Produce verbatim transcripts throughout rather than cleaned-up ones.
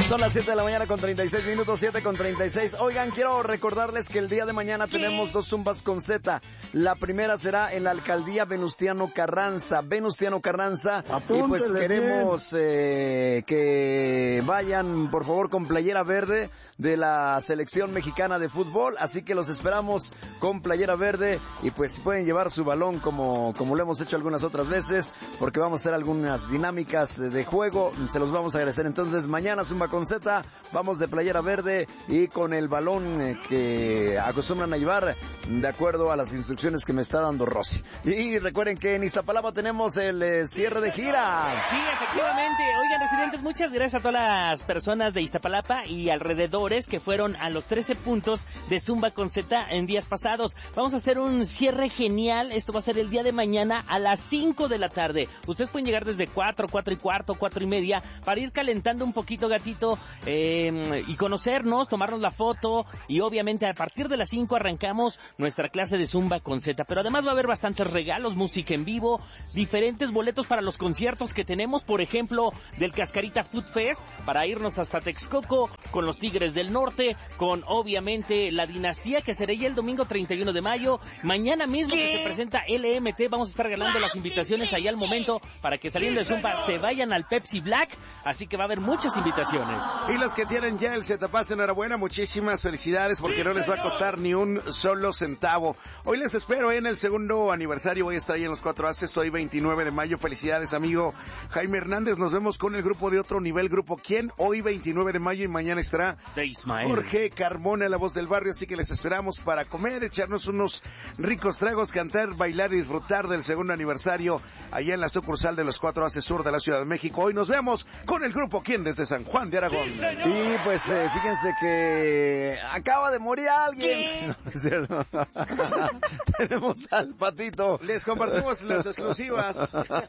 Son las siete de la mañana con treinta y seis minutos, siete con treinta y seis. Oigan, quiero recordarles que el día de mañana tenemos dos zumbas con Z. La primera será en la alcaldía Venustiano Carranza. Venustiano Carranza. Apúntele, y pues queremos eh, que vayan, por favor, con playera verde de la selección mexicana de fútbol. Así que los esperamos con playera verde y pues pueden llevar su balón como, como lo hemos hecho algunas otras veces, porque vamos a hacer algunas dinámicas de juego. Se los vamos a agradecer. Entonces, mañana zumba con Z, vamos de playera verde y con el balón eh, que acostumbran a llevar de acuerdo a las instrucciones que me está dando Rosy. Y recuerden que en Iztapalapa tenemos el eh, cierre de gira. Sí, efectivamente. Oigan, residentes, muchas gracias a todas las personas de Iztapalapa y alrededores que fueron a los trece puntos de Zumba con Z en días pasados. Vamos a hacer un cierre genial. Esto va a ser el día de mañana a las cinco de la tarde. Ustedes pueden llegar desde cuatro, cuatro y cuarto, cuatro y media para ir calentando un poquito, gatito, eh, y conocernos, tomarnos la foto y obviamente a partir de las cinco arrancamos nuestra clase de Zumba con Z. Pero además va a haber bastantes regalos, música en vivo, diferentes boletos para los conciertos que tenemos, por ejemplo, del Cascarita Food Fest para irnos hasta Texcoco con los Tigres del Norte, con obviamente la Dinastía que será ya el domingo treinta y uno de mayo. Mañana mismo ¿Qué? que se presenta L M T, vamos a estar regalando las invitaciones ahí al momento para que saliendo de Zumba se vayan al Pepsi Black, así que va a haber muchas invitaciones. Y los que tienen ya el Z-Pass, enhorabuena, muchísimas felicidades porque no les va a costar ni un solo centavo. Hoy les espero en el segundo aniversario, voy a estar ahí en los Cuatro Haces, hoy veintinueve de mayo, felicidades amigo Jaime Hernández, nos vemos con el grupo de otro nivel, grupo ¿Quién? Hoy veintinueve de mayo y mañana estará de Ismael Jorge Carmona, la voz del barrio, así que les esperamos para comer, echarnos unos ricos tragos, cantar, bailar y disfrutar del segundo aniversario allá en la sucursal de los Cuatro Haces Sur de la Ciudad de México. Hoy nos vemos con el grupo ¿Quién? Desde San Juan de Aragón. Y pues eh, fíjense que acaba de morir alguien. No, es cierto. Tenemos al Patito. Les compartimos las exclusivas.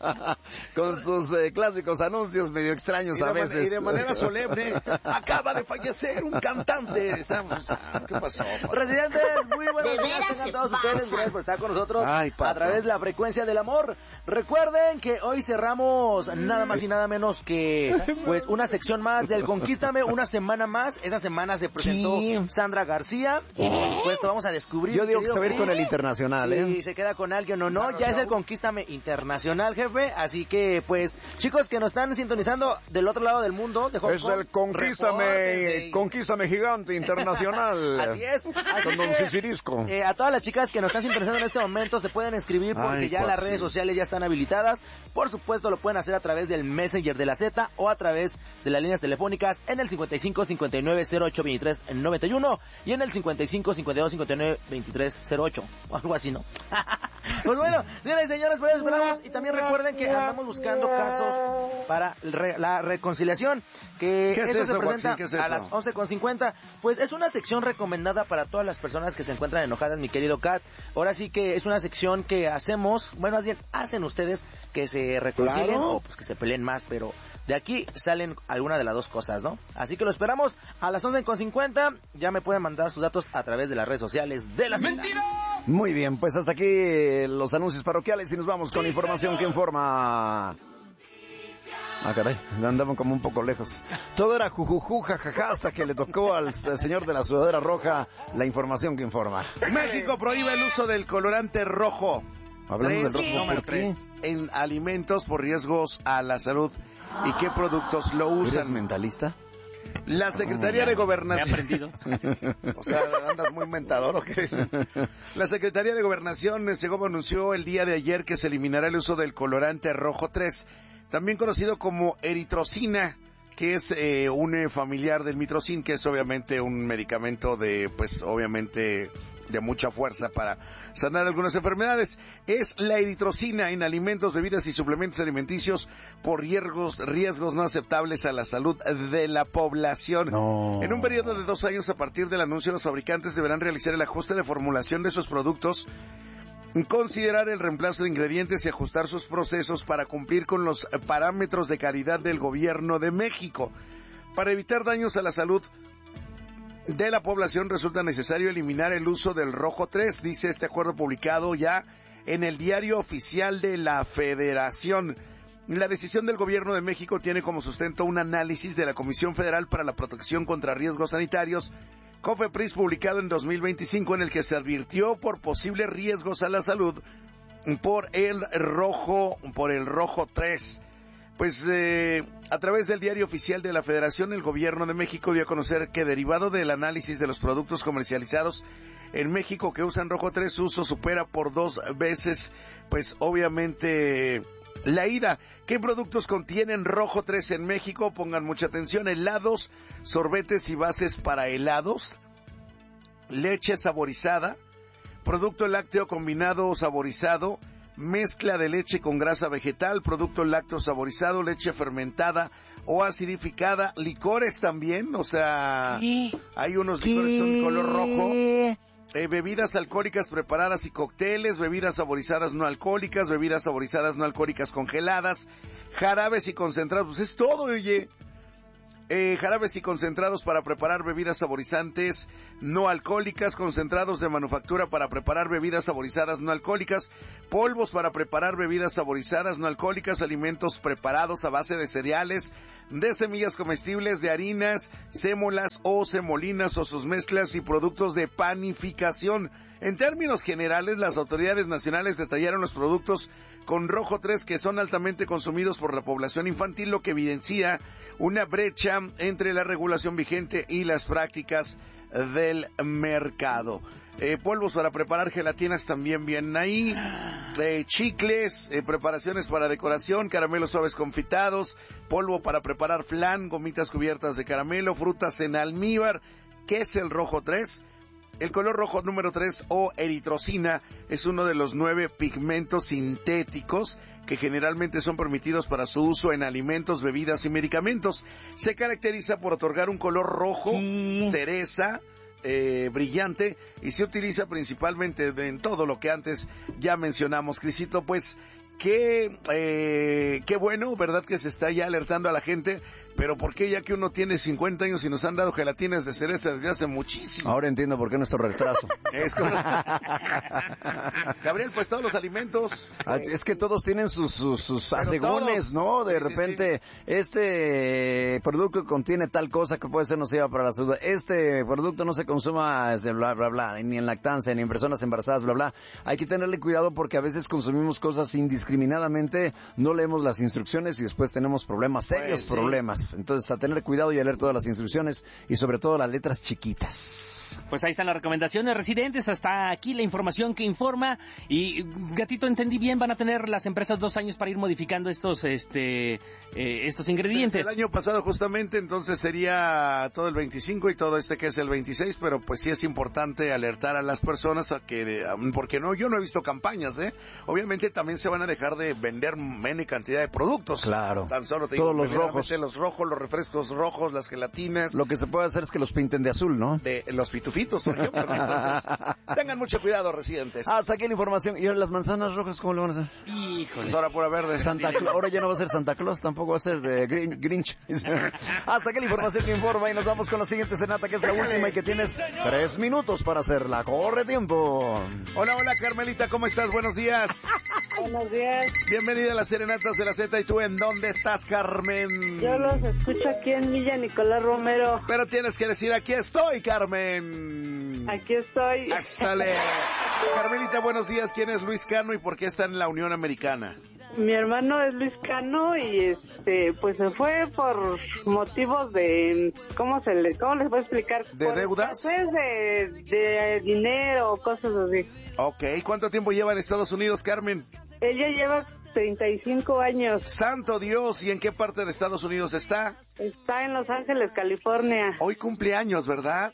Con sus eh, clásicos anuncios medio extraños a veces. Y de manera solemne, acaba de fallecer un cantante. Estamos, ¿qué pasó? Residentes, muy buenos días. Tengan todos ustedes. Gracias por estar con nosotros. Ay, a través de la frecuencia del amor. Recuerden que hoy cerramos nada más y nada menos que pues una sección más del Conquístame, una semana más. Esa semana se presentó ¿Qué? Sandra García y por supuesto vamos a descubrir. Yo digo que se va a ir con el internacional, ¿eh? Si se queda con alguien o no, claro, ya no. Es el Conquístame Internacional, jefe. Así que pues, chicos que nos están sintonizando del otro lado del mundo, de Hong es Kong, el Conquístame, de... Conquístame Gigante Internacional. Así es. Así con Don Cicirisco. Eh, a todas las chicas que nos están sintonizando en este momento se pueden escribir porque Ay, ya las redes sociales ya están habilitadas. Por supuesto lo pueden hacer a través del Messenger de la Z o a través de las líneas telefónicas en el cincuenta y cinco, cincuenta y nueve, cero ocho, veintitrés, noventa y uno y en el cincuenta y cinco, cincuenta y dos, cincuenta y nueve, veintitrés, cero ocho o algo así, ¿no? Pues bueno, señoras y señores, por eso esperamos. Y también recuerden que andamos buscando casos para re, la reconciliación, que ¿Qué es esto eso, se presenta ¿Qué es a las once con cincuenta. Pues es una sección recomendada para todas las personas que se encuentran enojadas, mi querido Kat. Ahora sí que es una sección que hacemos, bueno, más bien hacen ustedes que se reconcilien claro. o pues que se peleen más, pero de aquí salen alguna de las dos cosas, ¿no? Así que lo esperamos a las once con cincuenta. Ya me pueden mandar sus datos a través de las redes sociales de la ¡Mentira! Muy bien, pues hasta aquí los anuncios parroquiales y nos vamos con información que informa. Ah, caray, andamos como un poco lejos. Todo era jujuju, jajaja, hasta que le tocó al, al señor de la sudadera roja la información que informa. México prohíbe el uso del colorante rojo. Hablando del rojo, ¿por qué? En alimentos por riesgos a la salud. ¿Y qué productos lo usan? ¿Eres mentalista? La Secretaría de Gobernación... Me he aprendido. O sea, andas muy mentador, ¿o qué? La Secretaría de Gobernación, Segov, anunció el día de ayer que se eliminará el uso del colorante rojo tres, también conocido como eritrocina, que es eh, un eh, familiar del mitrocin, que es obviamente un medicamento de, pues, obviamente... de mucha fuerza para sanar algunas enfermedades. Es la eritrocina en alimentos, bebidas y suplementos alimenticios por riesgos, riesgos no aceptables a la salud de la población. No. En un periodo de dos años a partir del anuncio, los fabricantes deberán realizar el ajuste de formulación de esos productos, considerar el reemplazo de ingredientes y ajustar sus procesos para cumplir con los parámetros de calidad del gobierno de México. Para evitar daños a la salud de la población resulta necesario eliminar el uso del rojo tres, dice este acuerdo publicado ya en el Diario Oficial de la Federación. La decisión del Gobierno de México tiene como sustento un análisis de la Comisión Federal para la Protección contra Riesgos Sanitarios, COFEPRIS, publicado en dos mil veinticinco, en el que se advirtió por posibles riesgos a la salud por el rojo, por el rojo tres. Pues eh, a través del Diario Oficial de la Federación, el Gobierno de México dio a conocer que, derivado del análisis de los productos comercializados en México que usan rojo tres, su uso supera por dos veces, pues obviamente, la ida. ¿Qué productos contienen rojo tres en México? Pongan mucha atención: helados, sorbetes y bases para helados, leche saborizada, producto lácteo combinado o saborizado, mezcla de leche con grasa vegetal, producto lácteo saborizado, leche fermentada o acidificada, licores también, o sea, ¿Qué? Hay unos licores con color rojo. Eh, bebidas alcohólicas preparadas y cócteles, bebidas saborizadas no alcohólicas, bebidas saborizadas no alcohólicas congeladas, jarabes y concentrados, pues es todo, oye. Eh, jarabes y concentrados para preparar bebidas saborizantes no alcohólicas, concentrados de manufactura para preparar bebidas saborizadas no alcohólicas, polvos para preparar bebidas saborizadas no alcohólicas, alimentos preparados a base de cereales, de semillas comestibles, de harinas, sémolas o semolinas o sus mezclas y productos de panificación. En términos generales, las autoridades nacionales detallaron los productos con rojo tres que son altamente consumidos por la población infantil, lo que evidencia una brecha entre la regulación vigente y las prácticas del mercado. Eh, polvos para preparar gelatinas también vienen ahí, eh, chicles, eh, preparaciones para decoración, caramelos suaves confitados, polvo para preparar flan, gomitas cubiertas de caramelo, frutas en almíbar. ¿Qué es el rojo tres? El color rojo número tres, o eritrocina, es uno de los nueve pigmentos sintéticos que generalmente son permitidos para su uso en alimentos, bebidas y medicamentos. Se caracteriza por otorgar un color rojo, sí. cereza, eh, brillante, y se utiliza principalmente en todo lo que antes ya mencionamos. Crisito, pues, qué, eh, qué bueno, ¿verdad?, que se está ya alertando a la gente. Pero ¿por qué, ya que uno tiene cincuenta años y nos han dado gelatinas de cereza desde hace muchísimo? Ahora entiendo por qué nuestro retraso. Es como... Gabriel, pues todos los alimentos... Es que todos tienen sus, sus, sus asegúnes, ¿no? De sí, repente, sí, sí. este producto contiene tal cosa que puede ser nociva para la salud. Este producto no se consuma, bla, bla, bla, ni en lactancia, ni en personas embarazadas, bla, bla. Hay que tenerle cuidado porque a veces consumimos cosas indiscriminadamente, no leemos las instrucciones y después tenemos problemas, serios pues, sí. problemas. Entonces, a tener cuidado y a leer todas las instrucciones y sobre todo las letras chiquitas. Pues ahí están las recomendaciones, residentes. Hasta aquí la información que informa. Y, Gatito, entendí bien, van a tener las empresas dos años para ir modificando estos este eh, estos ingredientes. Desde el año pasado justamente, entonces sería todo el veinticinco y todo este que es el veintiséis, pero pues sí es importante alertar a las personas a que, porque no, yo no he visto campañas, ¿eh? Obviamente también se van a dejar de vender N cantidad de productos. Claro. Tan solo te todos digo, los rojos. Los rojos, los refrescos rojos, las gelatinas. Lo que se puede hacer es que los pinten de azul, ¿no? De los pitufitos, por ejemplo. Entonces, tengan mucho cuidado, residentes. Hasta aquí la información. ¿Y ahora las manzanas rojas cómo le van a hacer? Híjole. Pues ahora pura verde. Santa Claus. Ahora ya no va a ser Santa Claus, tampoco va a ser de Grin- Grinch. Hasta aquí la información que informa y nos vamos con la siguiente Senata, que es la última y que tienes tres minutos para hacerla. ¡Corre tiempo! Hola, hola, Carmelita, ¿cómo estás? Buenos días. Buenos días. Bienvenida a las Serenatas de la Z. ¿Y tú en dónde estás, Carmen? Yo los escucho aquí en Villa Nicolás Romero. Pero tienes que decir, aquí estoy, Carmen. Aquí estoy. ¡Sale! Carmelita, buenos días. ¿Quién es Luis Cano y por qué está en la Unión Americana? Mi hermano es Luis Cano y este pues se fue por motivos de ¿cómo se le cómo les voy a explicar? ¿De por deudas? De, de dinero, cosas así. Ok, ¿cuánto tiempo lleva en Estados Unidos, Carmen? Ella lleva treinta y cinco años. ¡Santo Dios! ¿Y en qué parte de Estados Unidos está? Está en Los Ángeles, California. Hoy cumpleaños, ¿verdad?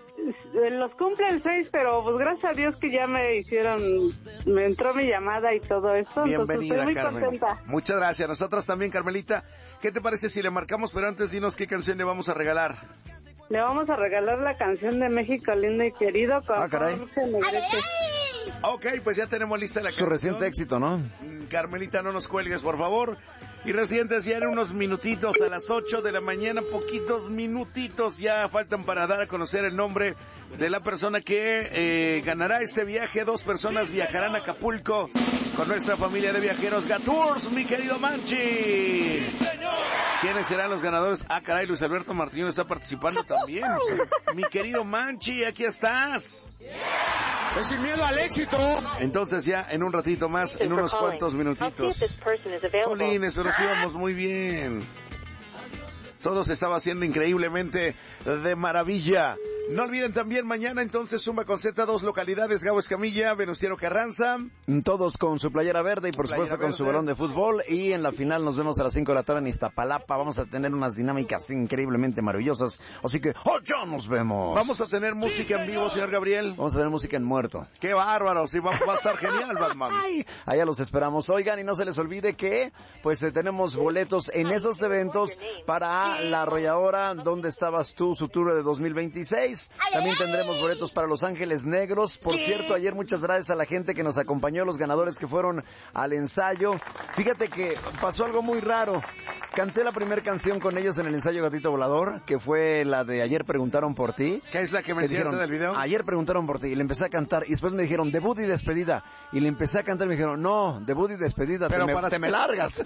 Los cumple el seis, pero pues gracias a Dios que ya me hicieron, me entró mi llamada y todo eso. Bienvenida, estoy muy Carmen. contenta. Muchas gracias. Nosotros también, Carmelita. ¿Qué te parece si le marcamos? Pero antes dinos qué canción le vamos a regalar. Le vamos a regalar la canción de México lindo y querido con Ah, caray. Jorge Negrete. Ok, pues ya tenemos lista la Su canción. reciente éxito, ¿no? Carmelita, no nos cuelgues, por favor. Y residentes, ya en unos minutitos, a las ocho de la mañana, poquitos minutitos ya faltan para dar a conocer el nombre de la persona que eh, ganará este viaje. Dos personas viajarán a Acapulco con nuestra familia de viajeros Gatours, mi querido Manchi. ¿Quiénes serán los ganadores? Ah, caray, Luis Alberto Martínez está participando también. Mi querido Manchi, aquí estás. Es sin miedo al éxito. Entonces ya en un ratito más, en unos cuantos minutitos. Jolines, pero sí vamos muy bien. Todo se estaba haciendo increíblemente de maravilla. No olviden también mañana entonces Zumba con Z, dos localidades, Gabo Escamilla, Venustiano Carranza. Todos con su playera verde y por Playera supuesto con verde. su balón de fútbol. Y en la final nos vemos a las cinco de la tarde en Iztapalapa. Vamos a tener unas dinámicas increíblemente maravillosas. Así que, ¡oh, ya nos vemos! Vamos a tener música en vivo, señor Gabriel. Vamos a tener música en muerto. ¡Qué bárbaro! Sí, va, va a estar genial, Batman. Ay, allá los esperamos. Oigan, y no se les olvide que pues eh, tenemos boletos en esos eventos para la arrolladora Donde Estabas Tú, su tour de dos mil veintiséis. También tendremos boletos para Los Ángeles Negros. Por cierto, ayer muchas gracias a la gente que nos acompañó, los ganadores que fueron al ensayo. Fíjate que pasó algo muy raro. Canté la primera canción con ellos en el ensayo Gatito Volador, que fue la de Ayer Preguntaron por Ti. ¿Qué es la que me Que enseñaste dijeron, del video? Ayer Preguntaron por Ti, y le empecé a cantar, y después me dijeron, debut y despedida, y le empecé a cantar, y me dijeron, no, debut y despedida, Pero te, me, para- te me largas.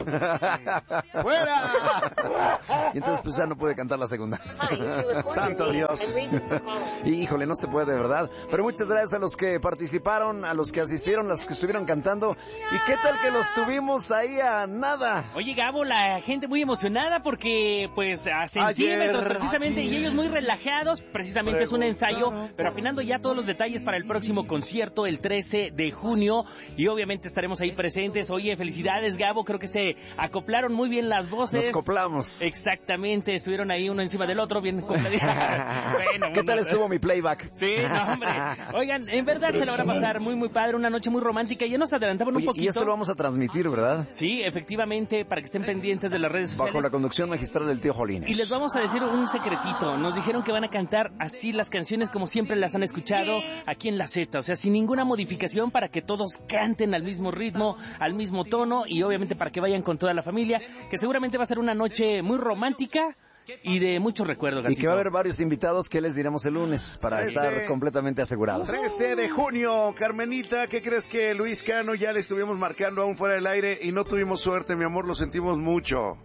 ¡Fuera! Y entonces pues ya no pude cantar la segunda. Santo Dios. Y, híjole, no se puede, de verdad. Pero muchas gracias a los que participaron, a los que asistieron, a los que estuvieron cantando. ¿Y qué tal que los tuvimos ahí a nada? Oye, Gabo, la gente muy emocionada porque, pues, a centímetros Ayer, precisamente, ayer. y ellos muy relajados. Precisamente es un ensayo, Preguntaron. pero afinando ya todos los detalles para el próximo concierto el trece de junio. Y obviamente estaremos ahí presentes. Oye, felicidades, Gabo. Creo que se acoplaron muy bien las voces. Nos coplamos. Exactamente, estuvieron ahí uno encima del otro, bien acopladitos. Bueno, ¿Qué tal una- estuvo mi playback? Sí, no, hombre. Oigan, en verdad se la van a pasar muy, muy padre, una noche muy romántica. Ya nos adelantaban un Oye, poquito. y esto lo vamos a transmitir, ¿verdad? Sí, efectivamente, para que estén pendientes de las redes sociales. Bajo la conducción magistral del tío Jolines. Y les vamos a decir un secretito. Nos dijeron que van a cantar así las canciones como siempre las han escuchado aquí en la Z. O sea, sin ninguna modificación, para que todos canten al mismo ritmo, al mismo tono, y obviamente para que vayan con toda la familia, que seguramente va a ser una noche muy romántica y de mucho recuerdo, Y gatito. que va a haber varios invitados que les diremos el lunes para trece. estar completamente asegurados. trece de junio, Carmenita, ¿qué crees que Luis Cano ya le estuvimos marcando aún fuera del aire y no tuvimos suerte, mi amor, lo sentimos mucho?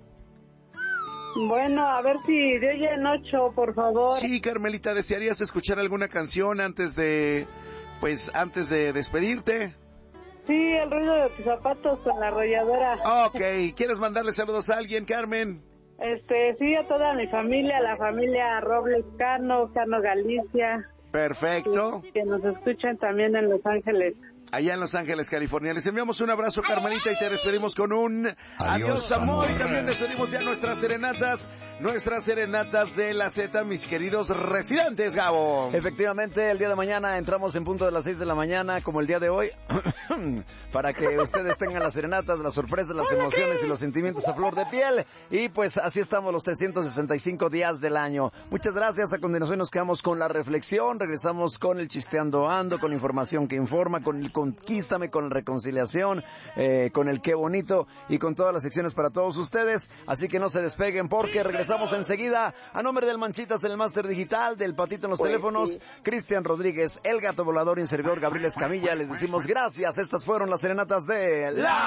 Bueno, a ver si de hoy en ocho, por favor. Sí, Carmelita, ¿desearías escuchar alguna canción antes de, pues, antes de despedirte? Sí, el ruido de tus zapatos con la arrolladora. Ok, ¿quieres mandarle saludos a alguien, Carmen? Este, sí, a toda mi familia, a la familia Robles Cano, Cano Galicia, Perfecto. que nos escuchan también en Los Ángeles. Allá en Los Ángeles, California. Les enviamos un abrazo, Carmelita, y te despedimos con un adiós, amor. Y también despedimos ya nuestras serenatas, nuestras serenatas de la Z, mis queridos residentes, Gabo. Efectivamente, el día de mañana entramos en punto de las seis de la mañana, como el día de hoy, para que ustedes tengan las serenatas, las sorpresas, las emociones y los sentimientos a flor de piel. Y pues así estamos los trescientos sesenta y cinco días del año. Muchas gracias. A continuación nos quedamos con la reflexión, regresamos con el Chisteando Ando, con información que informa, con el Conquístame, con la reconciliación, eh, con el Qué Bonito y con todas las secciones para todos ustedes. Así que no se despeguen porque regresamos enseguida. A nombre del Manchitas en el Máster Digital, del Patito en los teléfonos, Cristian Rodríguez, el Gato Volador y un servidor Gabriel Escamilla, les decimos gracias. Estas fueron las serenatas de La